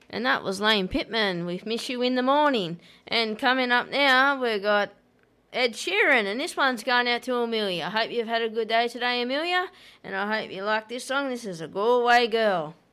And that was Lane Pittman with Miss You in the Morning. And coming up now, we've got Ed Sheeran, and this one's going out to Amelia. I hope you've had a good day today, Amelia, and I hope you like this song. This is A Galway Girl.